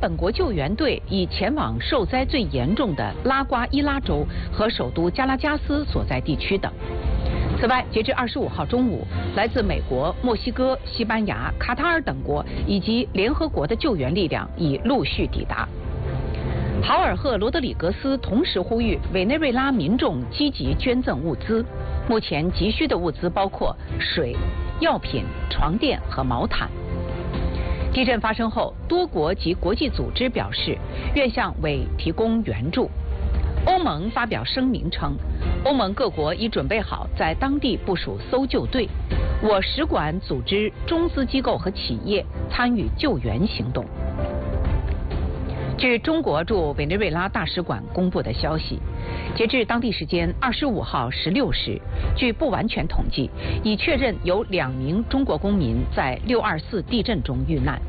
本国救援队已前往受灾最严重的拉瓜伊拉州和首都加拉加斯所在地区等。此外，截至25号中午，来自美国、墨西哥、西班牙、卡塔尔等国以及联合国的救援力量已陆续抵达。豪尔赫·罗德里格斯同时呼吁委内瑞拉民众积极捐赠物资。目前急需的物资包括水、药品、床垫和毛毯。地震发生后，多国及国际组织表示愿向委提供援助。欧盟发表声明称，欧盟各国已准备好在当地部署搜救队，我使馆组织中资机构和企业参与救援行动。据中国驻委内瑞拉大使馆公布的消息，截至当地时间25号16时，据不完全统计，已确认有2名中国公民在624地震中遇难。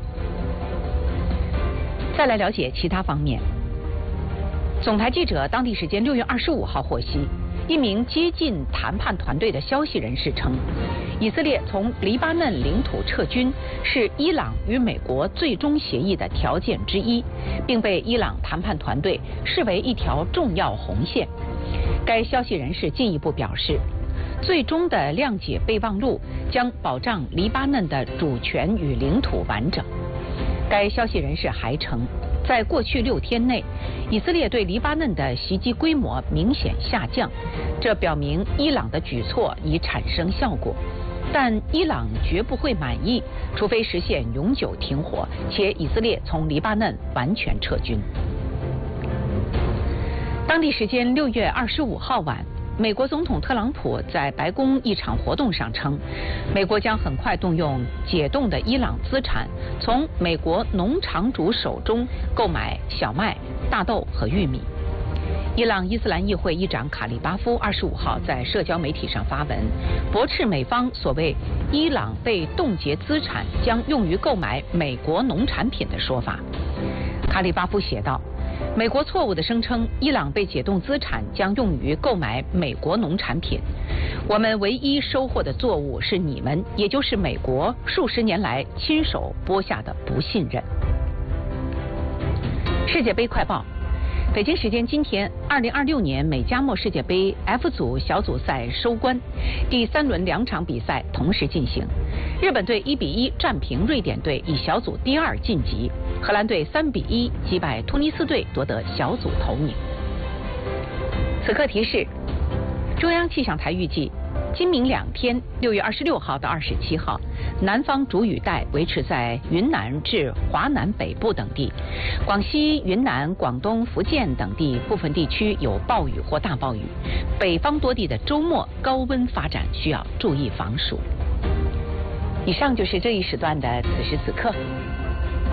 再来了解其他方面。总台记者当地时间6月25号获悉，一名接近谈判团队的消息人士称，以色列从黎巴嫩领土撤军是伊朗与美国最终协议的条件之一，并被伊朗谈判团队视为一条重要红线。该消息人士进一步表示，最终的谅解备忘录将保障黎巴嫩的主权与领土完整。该消息人士还称，在过去6天内，以色列对黎巴嫩的袭击规模明显下降，这表明伊朗的举措已产生效果。但伊朗绝不会满意，除非实现永久停火，且以色列从黎巴嫩完全撤军。当地时间6月25号晚，美国总统特朗普在白宫一场活动上称，美国将很快动用解冻的伊朗资产，从美国农场主手中购买小麦、大豆和玉米。伊朗伊斯兰议会议长卡利巴夫25号在社交媒体上发文，驳斥美方所谓伊朗被冻结资产将用于购买美国农产品的说法。卡利巴夫写道，美国错误地声称伊朗被解冻资产将用于购买美国农产品。我们唯一收获的作物是你们，也就是美国数十年来亲手播下的不信任。世界杯快报。北京时间今天，2026年美加墨世界杯 F 组小组赛收官，第3轮2场比赛同时进行。日本队1比1战平瑞典队，以小组第2晋级；荷兰队3比1击败突尼斯队，夺得小组头名。此刻提示：中央气象台预计，今明2天，6月26号到27号，南方主雨带维持在云南至华南北部等地，广西、云南、广东、福建等地部分地区有暴雨或大暴雨，北方多地的周末高温发展，需要注意防暑。以上就是这一时段的此时此刻。